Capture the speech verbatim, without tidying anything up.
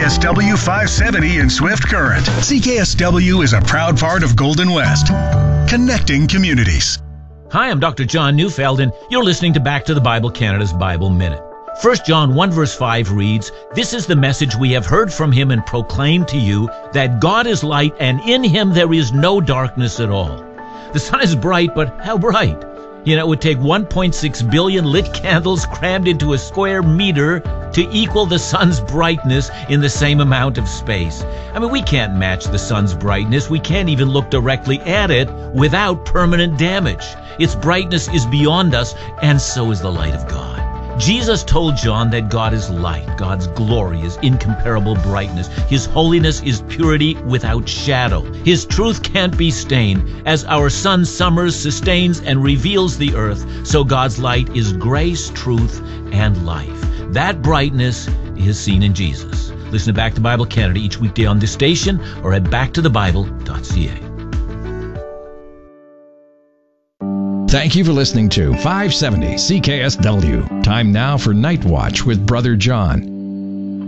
S W five seventy in Swift Current. C K S W is a proud part of Golden West, connecting communities. Hi, I'm Doctor John Neufeld, and you're listening to Back to the Bible Canada's Bible Minute. First John one verse five reads, "This is the message we have heard from him and proclaimed to you, that God is light, and in him there is no darkness at all." The sun is bright, but how bright? You know, it would take one point six billion lit candles crammed into a square meter to equal the sun's brightness in the same amount of space. I mean, we can't match the sun's brightness. We can't even look directly at it without permanent damage. Its brightness is beyond us, and so is the light of God. Jesus told John that God is light. God's glory is incomparable brightness. His holiness is purity without shadow. His truth can't be stained. As our sun summers, sustains, and reveals the earth, so God's light is grace, truth, and life. That brightness is seen in Jesus. Listen to Back to Bible Canada each weekday on this station or at back to the bible dot c a. Thank you for listening to five seventy C K S W. Time now for Night Watch with Brother John.